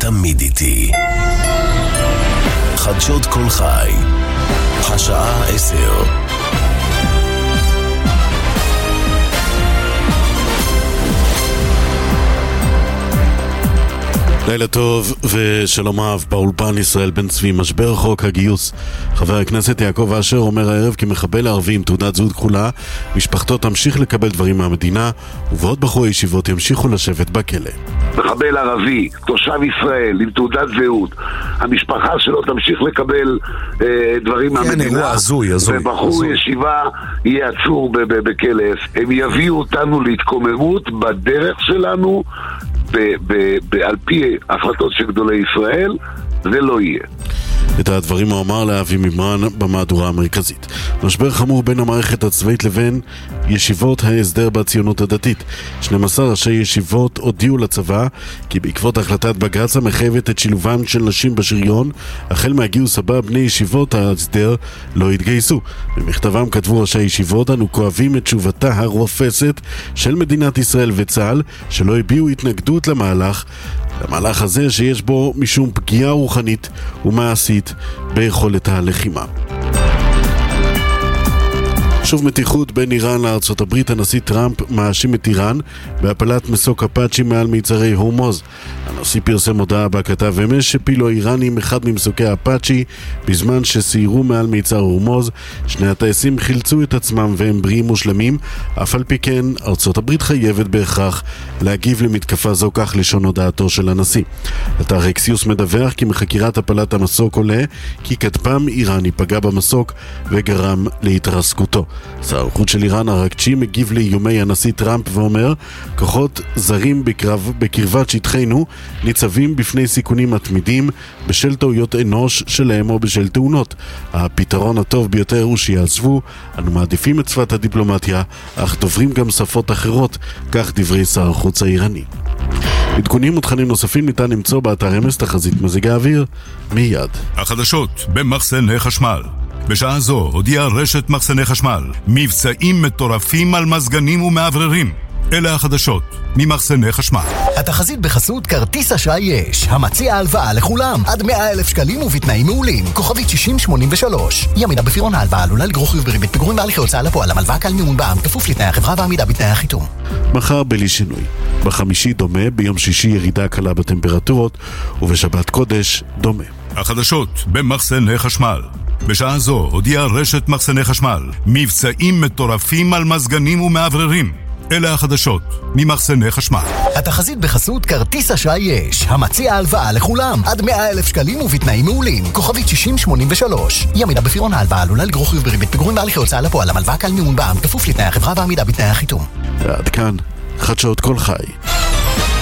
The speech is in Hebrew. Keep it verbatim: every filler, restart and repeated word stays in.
תמיד איתי. חדשות כל חי, השעה עשר. לילה טוב ושלום אהב, באולפן ישראל בן צבי. משבר חוק הגיוס. חבר הכנסת יעקב אשר אומר הערב כי מחבל ערבי עם תעודת זהות כחולה, משפחתו תמשיך לקבל דברים מהמדינה, ובעוד בחורי ישיבות ימשיכו לשבת בכלא. מחבל ערבי, תושב ישראל עם תעודת זהות, המשפחה שלו תמשיך לקבל אה, דברים כן, מהמדינה. אירוע הזוי, הזוי. ובחור הזוי. ישיבה יהיה עצור בכלא. הם יביאו אותנו להתקוממות בדרך שלנו, ב- ב- ב- על פי החלטות של גדולי ישראל. זה לא יהיה. את הדברים הוא אמר לאבי מימרן במהדורה המרכזית. משבר חמור בין המערכת הצבאית לבין ישיבות ההסדר בציונות הדתית. שנים עשר ראשי ישיבות הודיעו לצבא כי בעקבות החלטת בג"ץ המחייבת את שילובם של נשים בשריון, החל מהגיוס הבא בני ישיבות ההסדר לא התגייסו. במכתבם כתבו ראשי ישיבות: אנו כואבים את תשובתה הרופסת של מדינת ישראל וצה"ל שלא הביעו התנגדות למהלך למהלך הזה שיש בו משום פגיעה רוחנית ומעשית ביכולת הלחימה. שוב מתיחות בין איראן לארצות הברית. הנשיא טראמפ מאשים את איראן בהפלת מסוק אפאצ'י מעל מיצרי הורמוז. הנשיא פרסם הודעה בה כתב אמש שפילו האיראנים אחד ממסוקי האפאצ'י בזמן שסיירו מעל מיצר הורמוז. שני הטייסים חילצו את עצמם והם בריאים ושלמים, אף על פי כן ארצות הברית חייבת בהכרח להגיב למתקפה זו, כך לשון הודעתו של הנשיא. אתר אקסיוס מדווח כי מחקירת הפלת המסוק עולה כי כטפ"ם איראני פגע במסוק וגרם להתרסקותו. שר החוץ של איראן אראקצ'י מגיב לאיומי הנשיא טראמפ ואומר: כוחות זרים בקרב, בקרבת שטחנו ניצבים בפני סיכונים מתמידים בשל טעויות אנוש שלהם או בשל תאונות. הפתרון הטוב ביותר הוא שיעזבו. אנו מעדיפים את שפת הדיפלומטיה אך דוברים גם שפות אחרות, כך דברי שר החוץ האיראני. עדכונים ותכנים נוספים ניתן למצוא באתר אמס תחזית מזג האוויר מיד. החדשות במחסני חשמל. בשעה זו הודיעה רשת מחסני חשמל מבצעים מטורפים על מזגנים ומעבררים. אלה החדשות ממחסני חשמל. התחזית בחסות כרטיס אשראי יש, המציע הלוואה לכולם עד מאה אלף שקלים ובתנאים מעולים. כוכבית שישים שמונים ושלוש. עמידה בפירעון ההלוואה עלולה לגרור חיוב בריבית פיגורים בהליכי הוצאה לפועל. הלוואה כלל מימון בע"מ כפוף לתנאי החברה ועמידה בתנאי החיתום. מחר בלי שינוי. בחמישי דומה, ביום שישי ירידה קלה בטמפרטורות, ובשבת קודש דומה. החדשות במחסני חשמל. בשעה זו הודיעה רשת מחסני חשמל מבצעים מטורפים על מזגנים ומעבררים. אלה החדשות ממחסני חשמל. התחזית בחסות כרטיס אשראי יש, המציע הלוואה לכולם עד מאה אלף שקלים ובתנאים מעולים. כוכבית שישים שמונים ושלוש. עמידה בפירעון ההלוואה עלולה לגרור חיוב בריבית פיגורים בהליכי הוצאה לפועל. הלוואה כלל מימון בע"מ כפוף לתנאי החברה ועמידה בתנאי החיתום. ועד כאן חדשות כל חי.